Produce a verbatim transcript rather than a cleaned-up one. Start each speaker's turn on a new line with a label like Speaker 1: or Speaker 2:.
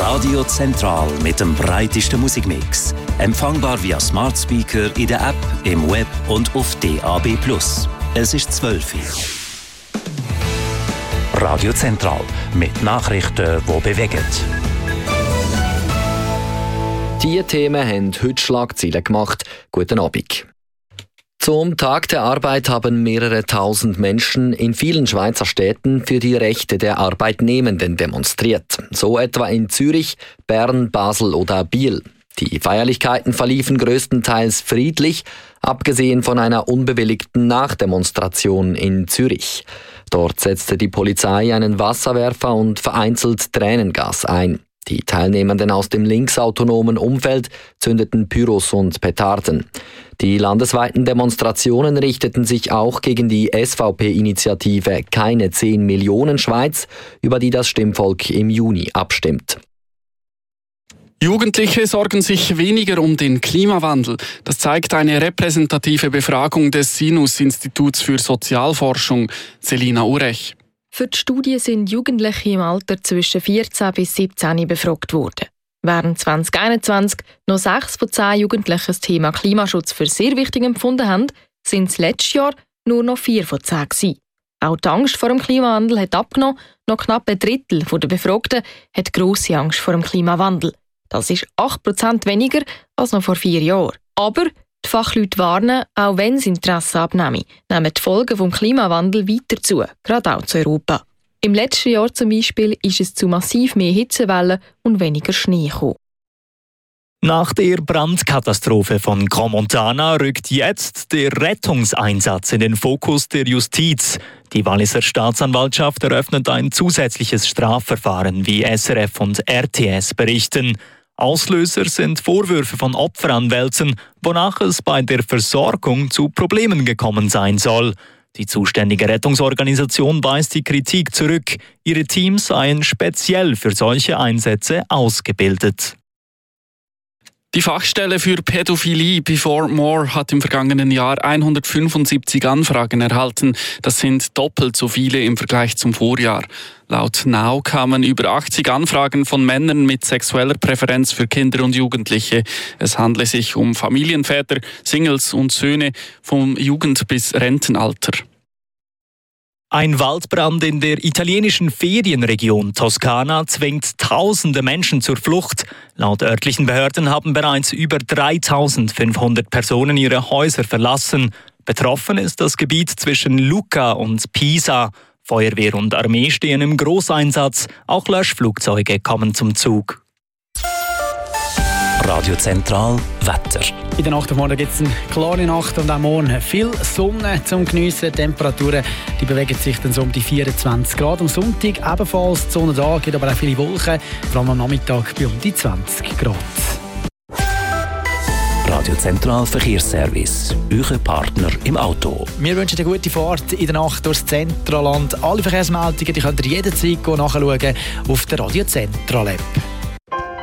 Speaker 1: Radio Zentral mit dem breitesten Musikmix. Empfangbar via Smart Speaker in der App, im Web und auf D A B plus. Es ist zwölf Uhr. Radio Zentral mit Nachrichten, die bewegen.
Speaker 2: Diese Themen haben heute Schlagzeilen gemacht. Guten Abend. Zum Tag der Arbeit haben mehrere tausend Menschen in vielen Schweizer Städten für die Rechte der Arbeitnehmenden demonstriert. So etwa in Zürich, Bern, Basel oder Biel. Die Feierlichkeiten verliefen größtenteils friedlich, abgesehen von einer unbewilligten Nachdemonstration in Zürich. Dort setzte die Polizei einen Wasserwerfer und vereinzelt Tränengas ein. Die Teilnehmenden aus dem linksautonomen Umfeld zündeten Pyros und Petarden. Die landesweiten Demonstrationen richteten sich auch gegen die S V P-Initiative Keine zehn Millionen Schweiz, über die das Stimmvolk im Juni abstimmt.
Speaker 3: Jugendliche sorgen sich weniger um den Klimawandel. Das zeigt eine repräsentative Befragung des Sinus-Instituts für Sozialforschung. Selina Urech.
Speaker 4: Für die Studie sind Jugendliche im Alter zwischen vierzehn bis siebzehn befragt worden. Während zwanzig einundzwanzig noch sechs von zehn Jugendlichen das Thema Klimaschutz für sehr wichtig empfunden haben, sind es letztes Jahr nur noch vier von zehn gewesen. Auch die Angst vor dem Klimawandel hat abgenommen. Noch knapp ein Drittel der Befragten hat grosse Angst vor dem Klimawandel. Das ist acht Prozent weniger als noch vor vier Jahren. Aber die Fachleute warnen, auch wenn das Interesse abnehme, nehmen die Folgen des Klimawandels weiter zu, gerade auch zu Europa. Im letzten Jahr zum Beispiel ist es zu massiv mehr Hitzewellen und weniger Schnee gekommen.
Speaker 5: Nach der Brandkatastrophe von Crans-Montana rückt jetzt der Rettungseinsatz in den Fokus der Justiz. Die Walliser Staatsanwaltschaft eröffnet ein zusätzliches Strafverfahren, wie S R F und R T S berichten. Auslöser sind Vorwürfe von Opferanwälten, wonach es bei der Versorgung zu Problemen gekommen sein soll. Die zuständige Rettungsorganisation weist die Kritik zurück. Ihre Teams seien speziell für solche Einsätze ausgebildet.
Speaker 3: Die Fachstelle für Pädophilie Before More hat im vergangenen Jahr hundertfünfundsiebzig Anfragen erhalten. Das sind doppelt so viele im Vergleich zum Vorjahr. Laut N A U kamen über achtzig Anfragen von Männern mit sexueller Präferenz für Kinder und Jugendliche. Es handle sich um Familienväter, Singles und Söhne vom Jugend- bis Rentenalter.
Speaker 5: Ein Waldbrand in der italienischen Ferienregion Toskana zwingt tausende Menschen zur Flucht. Laut örtlichen Behörden haben bereits über dreitausendfünfhundert Personen ihre Häuser verlassen. Betroffen ist das Gebiet zwischen Lucca und Pisa. Feuerwehr und Armee stehen im Großeinsatz. Auch Löschflugzeuge kommen zum Zug.
Speaker 1: Radio Zentral Wetter.
Speaker 6: In der Nacht auf morgen gibt es eine klare Nacht und auch morgen viel Sonne zum Geniessen. Die Temperaturen die bewegen sich dann so um die vierundzwanzig Grad. Am Sonntag ebenfalls die Sonne da, gibt aber auch viele Wolken. Vor allem am Nachmittag bei um die zwanzig Grad.
Speaker 1: Radio Zentral Verkehrsservice. Euer Partner im Auto.
Speaker 6: Wir wünschen eine gute Fahrt in der Nacht durchs Zentralland. Alle Verkehrsmeldungen die könnt ihr jederzeit nachschauen auf der Radio Zentral App.